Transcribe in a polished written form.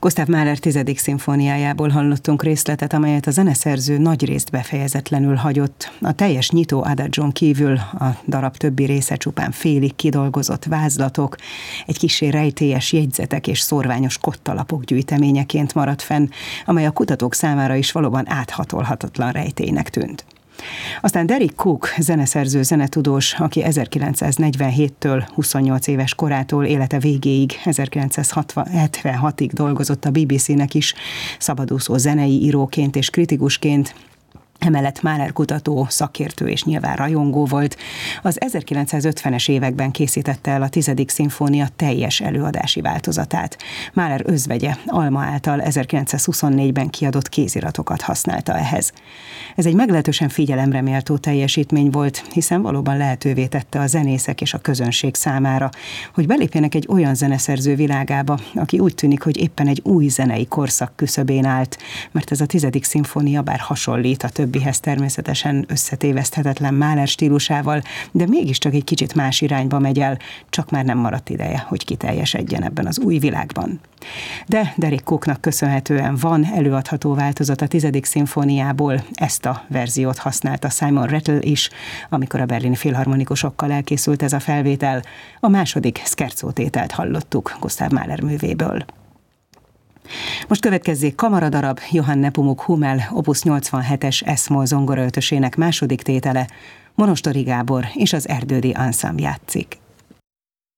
Gustav Mahler 10. szimfóniájából hallottunk részletet, amelyet a zeneszerző nagyrészt befejezetlenül hagyott. A teljes nyitó adagion kívül a darab többi része csupán félig kidolgozott vázlatok, egy kissé rejtélyes jegyzetek és szorványos kottalapok gyűjteményeként maradt fenn, amely a kutatók számára is valóban áthatolhatatlan rejtélynek tűnt. Aztán Derek Cook, zeneszerző, zenetudós, aki 1947-től 28 éves korától élete végéig, 1976-ig dolgozott a BBC-nek is, szabadúszó zenei íróként és kritikusként, emellett Mahler kutató, szakértő és nyilván rajongó volt. Az 1950-es években készítette el a 10. szimfónia teljes előadási változatát. Mahler özvegye, Alma által 1924-ben kiadott kéziratokat használta ehhez. Ez egy meglehetősen figyelemre méltó teljesítmény volt, hiszen valóban lehetővé tette a zenészek és a közönség számára, hogy belépjenek egy olyan zeneszerző világába, aki úgy tűnik, hogy éppen egy új zenei korszak küszöbén állt, mert ez a 10. szimfónia bár hasonlít a többihez természetesen összetéveszthetetlen Mahler stílusával, de mégiscsak egy kicsit más irányba megy el, csak már nem maradt ideje, hogy kiteljesedjen ebben az új világban. De Derek Cooknak köszönhetően van előadható változat a 10. szimfóniából, ezt a verziót használta Simon Rattle is, amikor a berlini filharmonikusokkal elkészült ez a felvétel. A második scherzo tételt hallottuk Gustav Mahler művéből. Most következzék kamaradarab, Johann Nepomuk Hummel opus 87-es S-moll zongoraötösének második tétele, Monostori Gábor és az Erdődi Ensemble játszik.